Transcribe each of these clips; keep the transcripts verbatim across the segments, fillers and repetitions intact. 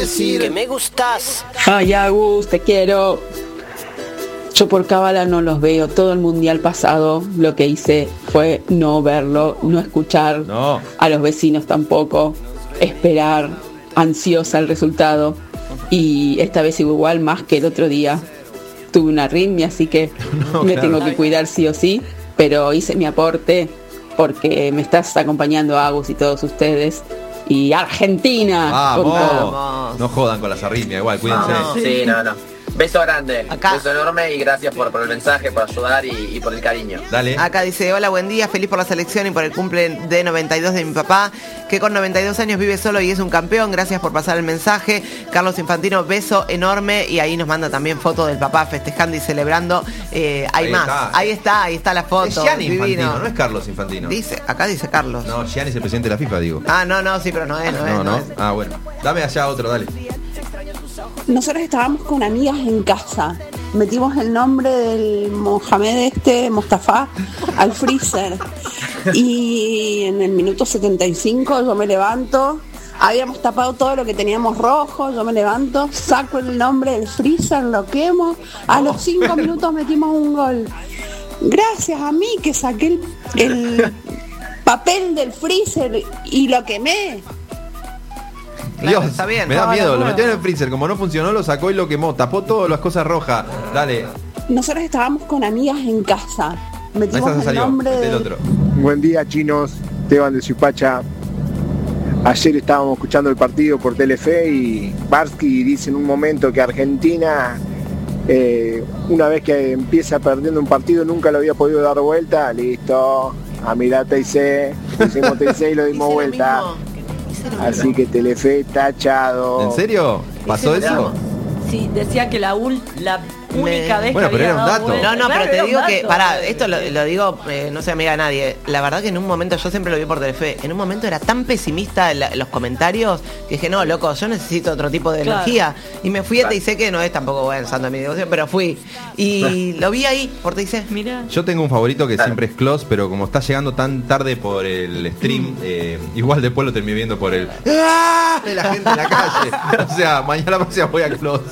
Que me gustas. Ay, Agus, te quiero. Yo por cábala no los veo. Todo el mundial pasado lo que hice fue no verlo, no escuchar, no. A los vecinos tampoco, esperar, ansiosa el resultado. Y esta vez igual más que el otro día. Tuve una arritmia, así que no, me claro. tengo que cuidar sí o sí. Pero hice mi aporte porque me estás acompañando, Agus, y todos ustedes. Y Argentina. Vamos. Con todo. Vamos. No jodan con las arritmias, igual, cuídense. No. Sí, no, no. Beso grande, Acá. beso enorme y gracias por, por el mensaje, por ayudar y, y por el cariño. Dale. Acá dice, hola, buen día, feliz por la selección y por el cumple de noventa y dos de mi papá, que con noventa y dos años vive solo y es un campeón. Gracias por pasar el mensaje. Carlos Infantino, beso enorme. Y ahí nos manda también fotos del papá festejando y celebrando. Eh, hay Ahí más. está. Ahí está, ahí está la foto. Es Gianni divino. Infantino, no es Carlos Infantino. Dice, acá dice Carlos. No, Gianni es el presidente de la FIFA, digo. Ah, no, no, sí, pero no es, no es. No, no. es. Ah, bueno. Dame allá otro, dale. Nosotros estábamos con amigas en casa. Metimos el nombre del Mohamed este, Mustafa, al freezer. Y en el minuto setenta y cinco yo me levanto. Habíamos tapado todo lo que teníamos rojo. Yo me levanto, saco el nombre del freezer, lo quemo. A los cinco minutos metimos un gol. Gracias a mí que saqué el, el papel del freezer y lo quemé. Claro, Dios, está bien. me da No, miedo. no, Lo no. metió en el freezer. Como no funcionó, lo sacó y lo quemó. Tapó todas las cosas rojas. Dale. Nosotros estábamos con amigas en casa. Metimos Esa se el salió. nombre Mete el del otro. Buen día, chinos. Esteban de Suipacha. Ayer estábamos escuchando el partido por Telefe y Barsky dice en un momento que Argentina, eh, una vez que empieza perdiendo un partido, nunca lo había podido dar vuelta. Listo, a mirar T I C, hicimos T I C y lo dimos Dice lo vuelta. mismo. Dice lo Así mismo. que Telefe tachado. ¿En serio? ¿Pasó Dice lo eso? mismo. Sí, decía que la, ul- la única Me- vez Bueno, que pero había era un dado dato. vuelta- No, no, Claro, pero te era un digo que, dato. pará, esto lo, lo digo, eh, no soy amiga de nadie. La verdad que en un momento, yo siempre lo vi por Telefe, en un momento era tan pesimista la- los comentarios que dije, no, loco, yo necesito otro tipo de Claro. energía. Y me fui a T I C, que no es tampoco buen santo de mi devoción, pero fui. Y lo vi ahí por T I C. Mirá. Yo tengo un favorito que siempre es Close, pero como está llegando tan tarde por el stream, eh, igual después lo terminé viendo por el ¡ah! De la gente en la calle. O sea, mañana próxima voy a Close.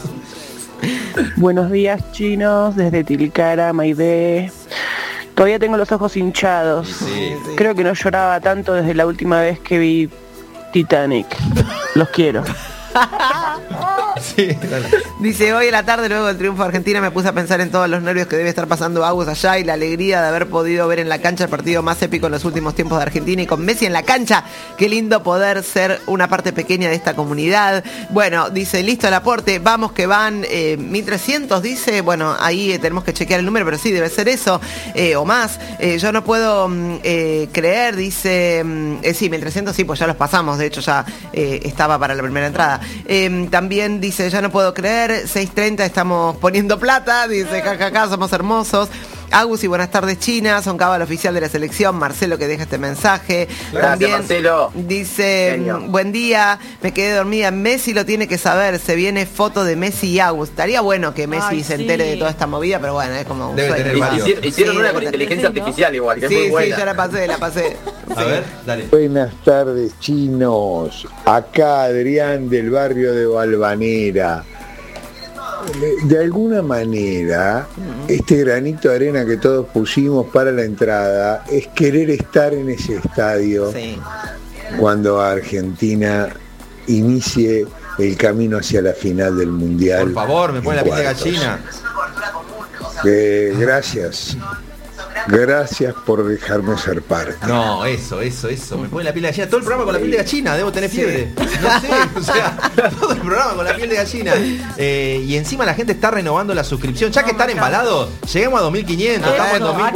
Buenos días, chinos, desde Tilcara, Maidé. Todavía tengo los ojos hinchados. Y sí. Creo que no lloraba tanto desde la última vez que vi Titanic. Los quiero. Sí, dale. Dice, hoy en la tarde, luego del triunfo de Argentina, me puse a pensar en todos los nervios que debe estar pasando Agus allá y la alegría de haber podido ver en la cancha el partido más épico en los últimos tiempos de Argentina y con Messi en la cancha. Qué lindo poder ser una parte pequeña de esta comunidad. Bueno, dice, listo el aporte, vamos que van eh, mil trescientos, dice, bueno, ahí eh, tenemos que chequear el número, pero sí, debe ser eso, eh, o más. Eh, yo no puedo mm, eh, creer, dice, mm, eh, sí, mil trescientos, sí, pues ya los pasamos, de hecho ya eh, estaba para la primera entrada. Eh, también dice, ya no puedo creer, seis treinta estamos poniendo plata, dice, jajaja, somos hermosos. Agus y buenas tardes, China, son cábala oficial de la selección, Marcelo que deja este mensaje. Gracias, También Marcelo. dice, Genio. buen día, me quedé dormida, Messi lo tiene que saber, se viene foto de Messi y Agus. Estaría bueno que Messi Ay, se sí. entere de toda esta movida, pero bueno, es como un Debe sueño. tener Y- varios. Hicieron, hicieron Sí, una debe con tener- inteligencia sí, ¿no? artificial igual, que es Sí, muy sí, buena. yo la pasé, la pasé. A ver, dale. Buenas tardes, chinos. Acá Adrián del barrio de Valvanera. De alguna manera, este granito de arena que todos pusimos para la entrada es querer estar en ese estadio Sí. cuando Argentina inicie el camino hacia la final del Mundial. Por favor, me pone la en piel de cuartos. gallina. Eh, gracias. Gracias por dejarme ser parte. No, eso, eso, eso. Me pone la piel de gallina. Todo el programa con la piel de gallina. Debo tener fiebre. No sé, o sea, todo el programa con la piel de gallina. Eh, y encima la gente está renovando la suscripción. Ya que están embalados, lleguemos a dos mil quinientos. Estamos en Eso, dos mil